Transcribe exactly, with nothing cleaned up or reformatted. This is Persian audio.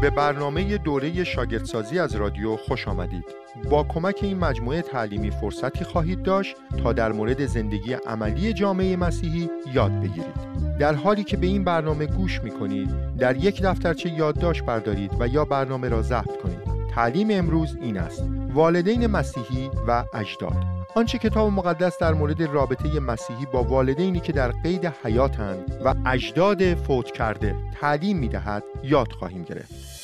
به برنامه دوره شاگردسازی از رادیو خوش آمدید. با کمک این مجموعه تعلیمی فرصتی خواهید داشت تا در مورد زندگی عملی جامعه مسیحی یاد بگیرید. در حالی که به این برنامه گوش می‌کنید، در یک دفترچه یادداشت بردارید و یا برنامه را ضبط کنید. تعلیم امروز این است: والدین مسیحی و اجداد. آنچه کتاب مقدس در مورد رابطه مسیحی با والدینی که در قید حیاتند و اجداد فوت کرده تعلیم می‌دهد یاد خواهیم گرفت.